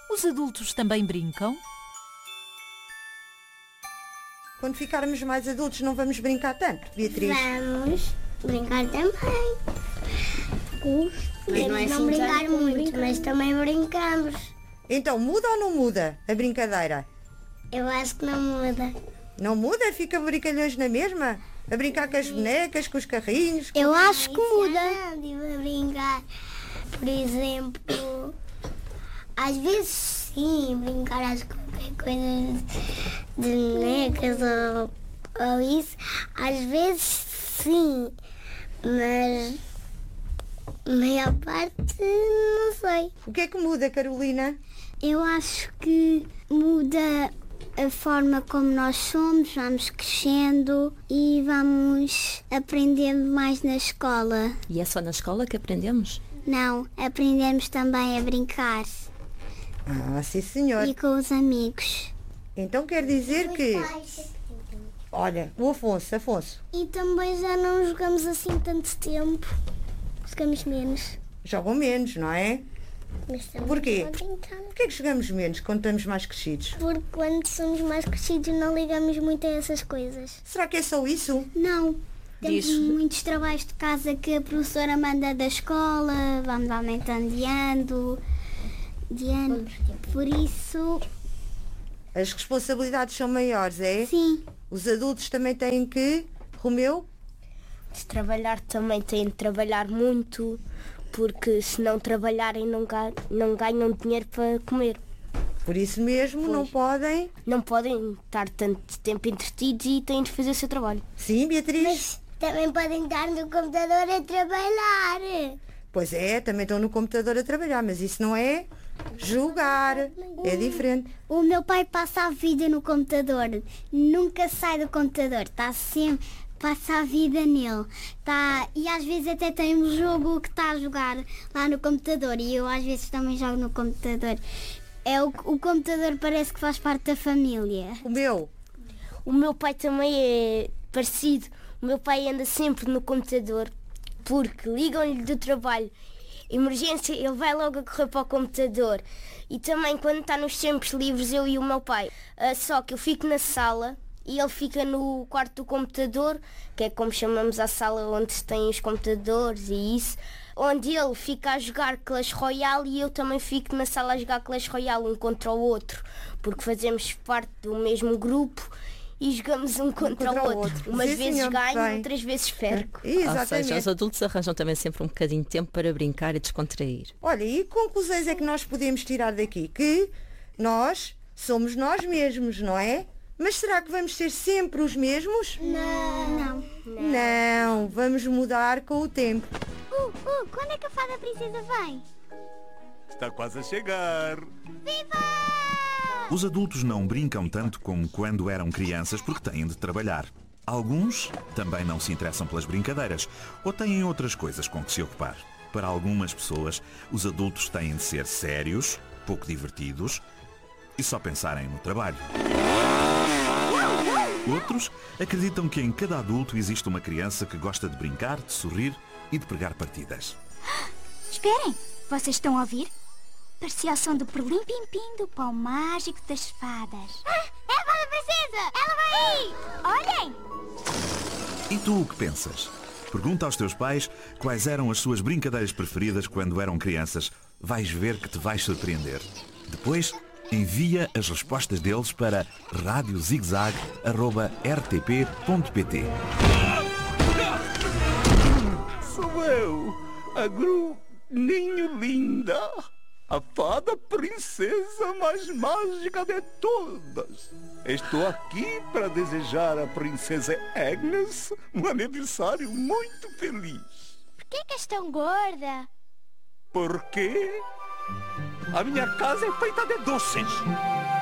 Os adultos também brincam? Quando ficarmos mais adultos não vamos brincar tanto, Beatriz? Vamos brincar também. Mas não é Não assim brincar tanto como muito, brincamos. mas também brincamos. Então muda ou não muda a brincadeira? Eu acho que não muda. Não muda? Fica brincalhões na mesma? A brincar com as bonecas, com os carrinhos? Eu acho que muda. Estive a brincar, por exemplo, às vezes sim, brincar às qualquer coisa de bonecas ou isso. Às vezes sim, mas a maior parte não sei. O que é que muda, Carolina? Eu acho que muda a forma como nós somos, vamos crescendo e vamos aprendendo mais na escola. E é só na escola que aprendemos? Não, aprendemos também a brincar Ah, sim senhor. e com os amigos. Então quer dizer que... Olha, o Afonso, E também já não jogamos assim tanto tempo. Jogamos menos. jogam menos, não é? Mas também Porquê? a brincar. Porquê que jogamos menos quando estamos mais crescidos? Porque quando somos mais crescidos não ligamos muito a essas coisas. Será que é só isso? Não. Temos Diz. muitos trabalhos de casa que a professora manda da escola, vamos aumentando de ano. Por isso, As responsabilidades são maiores, é? sim, Os adultos também têm que... Romeu? Se trabalhar também têm de trabalhar muito, porque se não trabalharem não ganham dinheiro para comer. Por isso mesmo não podem... Não podem estar tanto tempo entretidos e têm de fazer o seu trabalho. Sim, Beatriz? mas também podem estar no computador a trabalhar. Pois é, também estão no computador a trabalhar, mas isso não é jogar, é diferente. O meu pai passa a vida no computador, nunca sai do computador, está sempre, passa a vida nele. E às vezes até tem um jogo que está a jogar lá no computador e eu às vezes também jogo no computador. O computador parece que faz parte da família. O meu pai também é parecido. O meu pai anda sempre no computador porque ligam-lhe do trabalho. Emergência, ele vai logo a correr para o computador. E também quando está nos tempos livres, eu e o meu pai. Só que eu fico na sala e ele fica no quarto do computador, que é como chamamos a sala onde se têm os computadores e isso, onde ele fica a jogar Clash Royale e eu também fico na sala a jogar Clash Royale um contra o outro, porque fazemos parte do mesmo grupo e jogamos um contra o outro. Umas Sim, vezes senhor, ganho, bem. outras vezes perco. Ou seja, Exatamente. os adultos arranjam também sempre um bocadinho de tempo para brincar e descontrair. Olha, e que conclusões é que nós podemos tirar daqui? Que nós somos nós mesmos, não é? Mas será que vamos ser sempre os mesmos? Não. Não, vamos mudar com o tempo. Quando é que a fada princesa vem? Está quase a chegar. Os adultos não brincam tanto como quando eram crianças porque têm de trabalhar. Alguns também não se interessam pelas brincadeiras ou têm outras coisas com que se ocupar. Para algumas pessoas, os adultos têm de ser sérios, pouco divertidos e só pensarem no trabalho. Outros acreditam que em cada adulto existe uma criança que gosta de brincar, de sorrir e de pregar partidas. Esperem, vocês estão a ouvir? Parecia o som do perlim-pim-pim do pão mágico das fadas. É a fada princesa! Ela vai aí! Olhem! E tu o que pensas? Pergunta aos teus pais quais eram as suas brincadeiras preferidas quando eram crianças. Vais ver que te vais surpreender. Depois, envia as respostas deles para radiozigzag@rtp.pt. Sou eu, a Gruninho Linda, a fada princesa mais mágica de todas. Estou aqui para desejar à princesa Agnes um aniversário muito feliz. Por que és tão gorda? Porque a minha casa é feita de doces.